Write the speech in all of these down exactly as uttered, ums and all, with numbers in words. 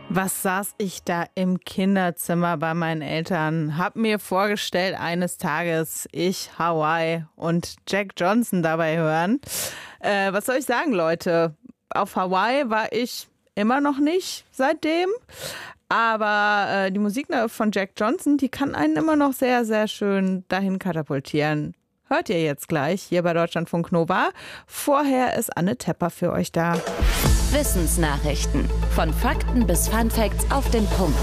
Was saß ich da im Kinderzimmer bei meinen Eltern? Hab mir vorgestellt, eines Tages ich Hawaii und Jack Johnson dabei hören. Äh, was soll ich sagen, Leute? Auf Hawaii war ich immer noch nicht seitdem. Aber äh, die Musik von Jack Johnson, die kann einen immer noch sehr, sehr schön dahin katapultieren. Hört ihr jetzt gleich hier bei Deutschlandfunk Nova. Vorher ist Anne Tepper für euch da. Wissensnachrichten. Von Fakten bis Funfacts auf den Punkt.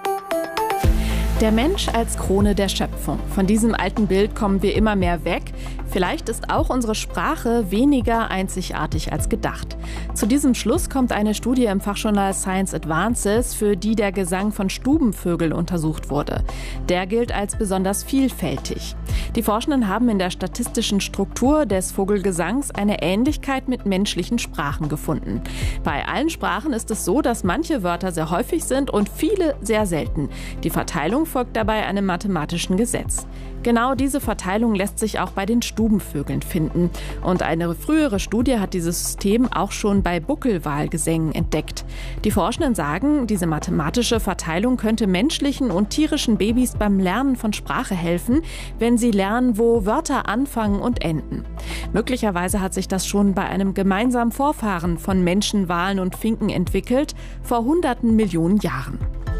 Der Mensch als Krone der Schöpfung. Von diesem alten Bild kommen wir immer mehr weg. Vielleicht ist auch unsere Sprache weniger einzigartig als gedacht. Zu diesem Schluss kommt eine Studie im Fachjournal Science Advances, für die der Gesang von Stubenvögeln untersucht wurde. Der gilt als besonders vielfältig. Die Forschenden haben in der statistischen Struktur des Vogelgesangs eine Ähnlichkeit mit menschlichen Sprachen gefunden. Bei allen Sprachen ist es so, dass manche Wörter sehr häufig sind und viele sehr selten. Die Verteilung folgt dabei einem mathematischen Gesetz. Genau diese Verteilung lässt sich auch bei den Stubenvögeln finden. Und eine frühere Studie hat dieses System auch schon bei Buckelwalgesängen entdeckt. Die Forschenden sagen, diese mathematische Verteilung könnte menschlichen und tierischen Babys beim Lernen von Sprache helfen, wenn sie lernen, wo Wörter anfangen und enden. Möglicherweise hat sich das schon bei einem gemeinsamen Vorfahren von Menschen, Walen und Finken entwickelt, vor hunderten Millionen Jahren.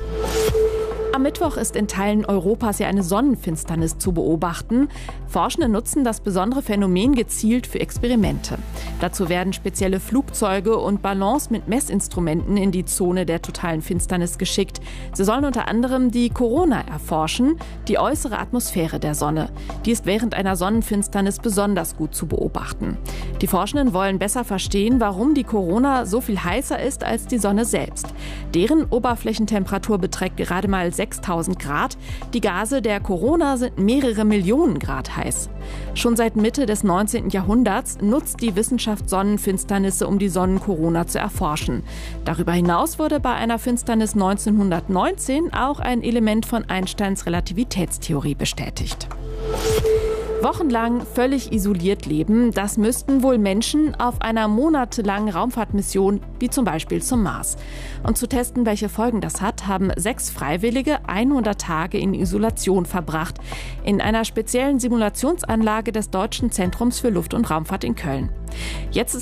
Am Mittwoch ist in Teilen Europas ja eine Sonnenfinsternis zu beobachten. Forschende nutzen das besondere Phänomen gezielt für Experimente. Dazu werden spezielle Flugzeuge und Ballons mit Messinstrumenten in die Zone der totalen Finsternis geschickt. Sie sollen unter anderem die Korona erforschen, die äußere Atmosphäre der Sonne. Die ist während einer Sonnenfinsternis besonders gut zu beobachten. Die Forschenden wollen besser verstehen, warum die Korona so viel heißer ist als die Sonne selbst. Deren Oberflächentemperatur beträgt gerade mal sechstausend Grad. Die Gase der Korona sind mehrere Millionen Grad heiß. Schon seit Mitte des neunzehnten Jahrhunderts nutzt die Wissenschaft Sonnenfinsternisse, um die Sonnenkorona zu erforschen. Darüber hinaus wurde bei einer Finsternis neunzehnhundertneunzehn auch ein Element von Einsteins Relativitätstheorie bestätigt. Wochenlang völlig isoliert leben, das müssten wohl Menschen auf einer monatelangen Raumfahrtmission, wie zum Beispiel zum Mars. Und zu testen, welche Folgen das hat, haben sechs Freiwillige hundert Tage in Isolation verbracht, in einer speziellen Simulationsanlage des Deutschen Zentrums für Luft- und Raumfahrt in Köln. Jetzt ist